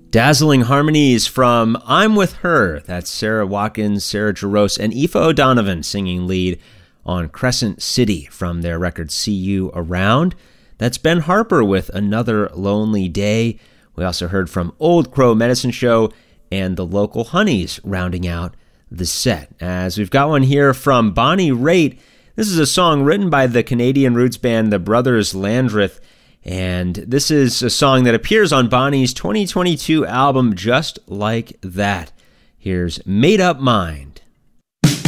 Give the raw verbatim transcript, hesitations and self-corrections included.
Dazzling harmonies from I'm With Her. That's Sarah Watkins, Sarah Jarosz, and Aoife O'Donovan singing lead on Crescent City from their record See You Around. That's Ben Harper with Another Lonely Day. We also heard from Old Crow Medicine Show and the Local Honeys rounding out the set. As we've got one here from Bonnie Raitt. This is a song written by the Canadian roots band The Brothers Landreth, and this is a song that appears on Bonnie's twenty twenty-two album Just Like That. Here's Made Up Mind.